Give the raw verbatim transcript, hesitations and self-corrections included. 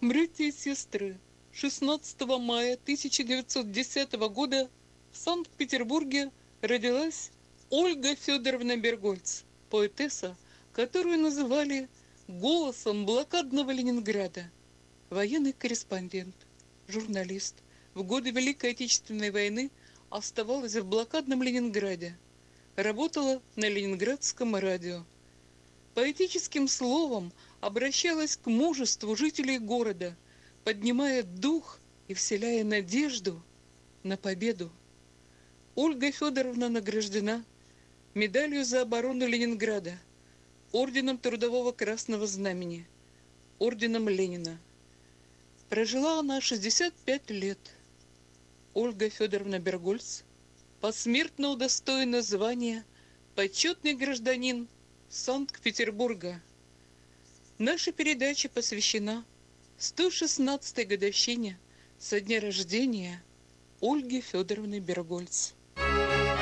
смерти сестры шестнадцатого мая тысяча девятьсот десятого года в Санкт-Петербурге родилась Ольга Федоровна Бергольц, поэтесса, которую называли голосом блокадного Ленинграда, военный корреспондент, журналист. В годы Великой Отечественной войны оставалась в блокадном Ленинграде, работала на Ленинградском радио. Поэтическим словом обращалась к мужеству жителей города, поднимая дух и вселяя надежду на победу. Ольга Федоровна награждена медалью за оборону Ленинграда, орденом Трудового Красного Знамени, орденом Ленина. Прожила она шестьдесят пять лет. Ольга Федоровна Бергольц посмертно удостоена звания «Почетный гражданин Санкт-Петербурга». Наша передача посвящена сто шестнадцатой годовщине со дня рождения Ольги Федоровны Бергольц.